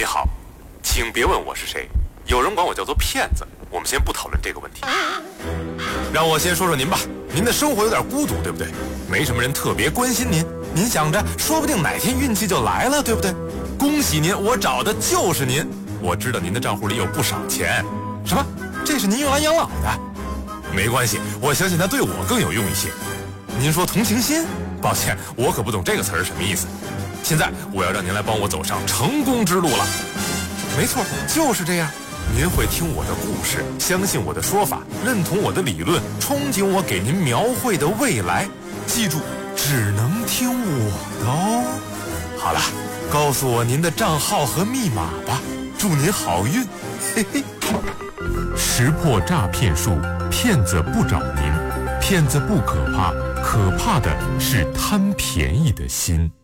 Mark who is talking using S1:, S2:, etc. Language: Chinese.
S1: 你好，请别问我是谁，有人管我叫做骗子，我们先不讨论这个问题。让我先说说您吧，您的生活有点孤独，对不对？没什么人特别关心您，您想着说不定哪天运气就来了，对不对？恭喜您，我找的就是您。我知道您的账户里有不少钱。什么？这是您用来养老的？没关系，我相信它对我更有用一些。您说同情心？抱歉，我可不懂这个词儿什么意思。现在我要让您来帮我走上成功之路了。没错，就是这样。您会听我的故事，相信我的说法，认同我的理论，憧憬我给您描绘的未来。记住，只能听我的哦。好了，告诉我您的账号和密码吧，祝您好运。嘿嘿。
S2: 识破诈骗术，骗子不找您，骗子不可怕，可怕的是贪便宜的心。